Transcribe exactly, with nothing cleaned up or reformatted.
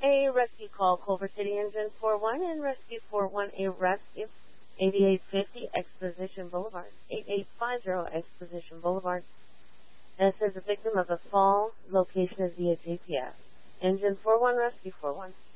A rescue call, Culver City Engine four one and Rescue four one, a rescue, eighty-eight fifty Exposition Boulevard, eighty-eight fifty Exposition Boulevard. And it says a victim of a fall, location is via G P S. Engine four one, Rescue four one.